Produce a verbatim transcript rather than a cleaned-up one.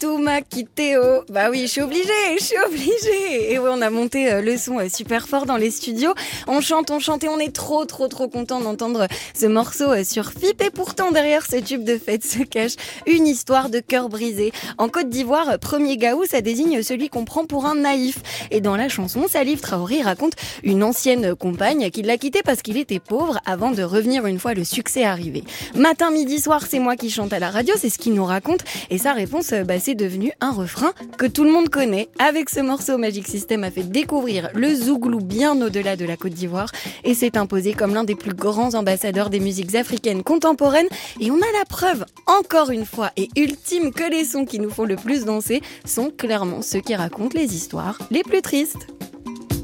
Touma Kiteo. Bah oui, je suis obligée, je suis obligée. Et oui, on a monté le son super fort dans les studios. On chante, on chante et on est trop, trop, trop content d'entendre ce morceau sur F I P. Et pourtant, derrière ce tube de fête se cache une histoire de cœur brisé. En Côte d'Ivoire, premier gaou, ça désigne celui qu'on prend pour un naïf. Et dans la chanson, Salif Traoré raconte une ancienne compagne qui l'a quitté parce qu'il était pauvre avant de revenir une fois le succès arrivé. Matin, midi, soir, c'est moi qui chante à la radio, c'est ce qu'il nous raconte. Et sa réponse, bah, c'est devenu un refrain que tout le monde connaît. Avec ce morceau, Magic System a fait découvrir le zouglou bien au-delà de la Côte d'Ivoire et s'est imposé comme l'un des plus grands ambassadeurs des musiques africaines contemporaines. Et on a la preuve, encore une fois et ultime, que les sons qui nous font le plus danser sont clairement ceux qui racontent les histoires les plus tristes.